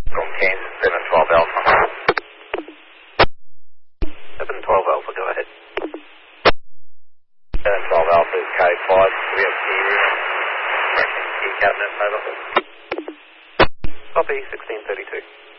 From Kansas, 712 Alpha. 712 Alpha, go ahead. 712 Alpha is code 5. We have key room. Key cabinet, over. Copy, 1632.